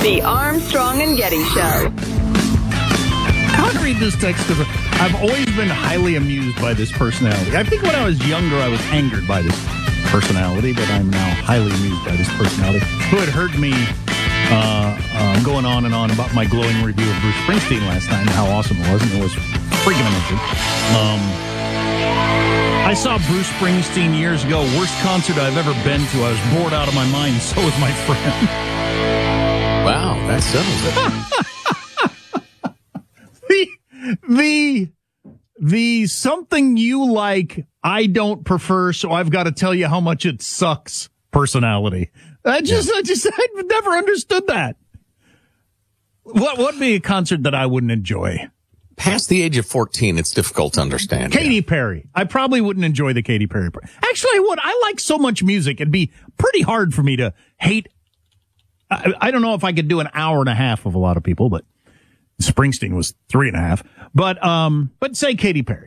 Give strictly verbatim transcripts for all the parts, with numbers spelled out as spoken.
The Armstrong and Getty Show. I want to read this text because I've always been highly amused by this personality. I think when I was younger, I was angered by this personality, but I'm now highly amused by this personality, who had heard me uh, uh, going on and on about my glowing review of Bruce Springsteen last night and how awesome it was, and it was freaking amazing. Um, I saw Bruce Springsteen years ago, worst concert I've ever been to. I was bored out of my mind, so was my friend. Wow, that settles it. the, the, the something you like, I don't prefer, so I've got to tell you how much it sucks personality. I just, yeah. I just, I've never understood that. What would be a concert that I wouldn't enjoy? Past the age of fourteen, it's difficult to understand. Katy yeah. Perry. I probably wouldn't enjoy the Katy Perry. Actually, I would. I like so much music. It'd be pretty hard for me to hate. I, I don't know if I could do an hour and a half of a lot of people, but Springsteen was three and a half. But, um, but say Katy Perry.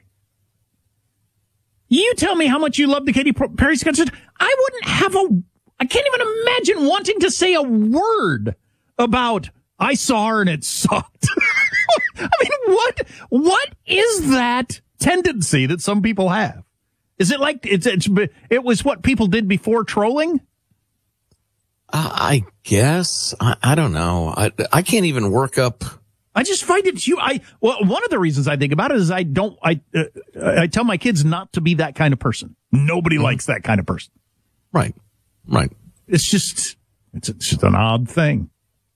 You tell me how much you love the Katy Perry's concert. I wouldn't have a, I can't even imagine wanting to say a word about, I saw her and it sucked. I mean, what, what is that tendency that some people have? Is it like, it's, it's, it was what people did before trolling? Uh, I guess. I, I don't know. I, I can't even work up. I just find it, you, I, well, one of the reasons I think about it is I don't, I, uh, I tell my kids not to be that kind of person. Nobody mm-hmm. likes that kind of person. Right. Right. It's just, it's, it's just an odd thing.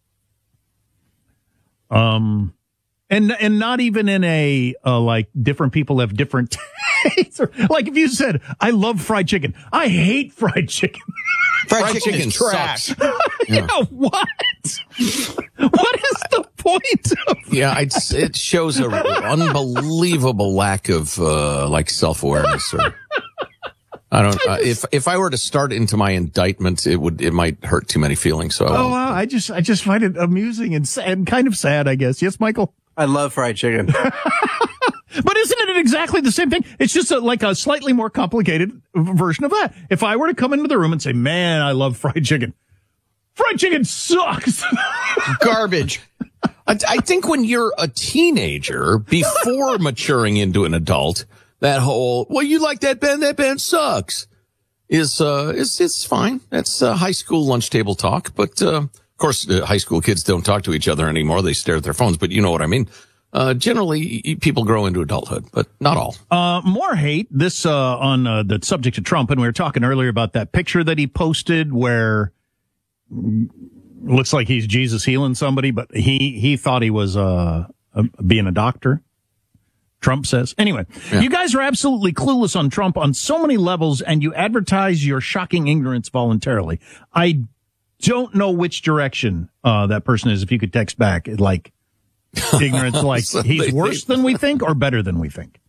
Um, and, and not even in a, uh, like different people have different tastes. Or, like if you said, I love fried chicken. I hate fried chicken. Fried, fried chicken, chicken trash. yeah. yeah, what? What is the point of Yeah, it's, it shows an unbelievable lack of, uh, like self-awareness or, I don't, uh, if, if I were to start into my indictment, it would, it might hurt too many feelings. So I Oh, wow. I just, I just find it amusing and sad, and kind of sad, I guess. Yes, Michael? I love fried chicken. But isn't it exactly the same thing? It's just a, like a slightly more complicated version of that. If I were to come into the room and say, man, I love fried chicken. Fried chicken sucks. Garbage. I, I think when you're a teenager, before maturing into an adult, that whole, well, you like that band, that band sucks, is, uh, is, it's fine. That's, uh, high school lunch table talk. But, uh, of course, uh, high school kids don't talk to each other anymore. They stare at their phones, but you know what I mean. Uh, generally, people grow into adulthood, but not all. Uh, more hate, this, uh, on, uh, the subject of Trump. And we were talking earlier about that picture that he posted where looks like he's Jesus healing somebody, but he, he thought he was, uh, uh being a doctor. Trump says. Anyway, yeah. You guys are absolutely clueless on Trump on so many levels, and you advertise your shocking ignorance voluntarily. I don't know which direction, uh, that person is. If you could text back, like, ignorance, like so he's worse than we think or better than we think.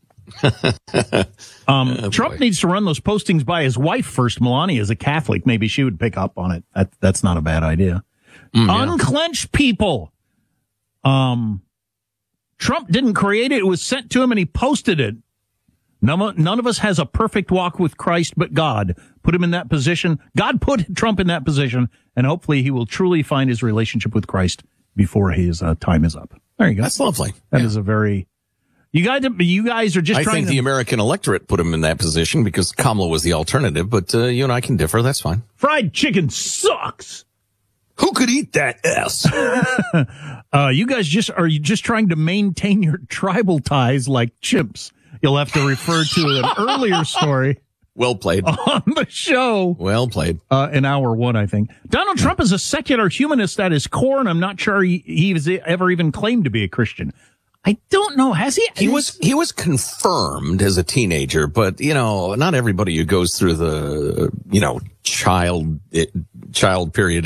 um, oh, Trump needs to run those postings by his wife first. Melania is a Catholic. Maybe she would pick up on it. That, that's not a bad idea. Mm, yeah. Unclench people. Um, Trump didn't create it. It was sent to him and he posted it. None, none of us has a perfect walk with Christ, but God put him in that position. God put Trump in that position, and hopefully he will truly find his relationship with Christ before his uh, time is up. There you go. That's lovely. That yeah. is a very, you guys, you guys are just I trying think to. the American electorate put him in that position because Kamala was the alternative, but uh, you and I can differ. That's fine. Fried chicken sucks. Who could eat that S? uh, you guys just, are you just trying to maintain your tribal ties like chimps? You'll have to refer to an earlier story. Well played. On the show. Well played. Uh, in hour one, I think. Donald yeah. Trump is a secular humanist at his core, and I'm not sure he, he's ever even claimed to be a Christian. I don't know. Has he? He was, he was confirmed as a teenager, but, you know, not everybody who goes through the, you know, child, child period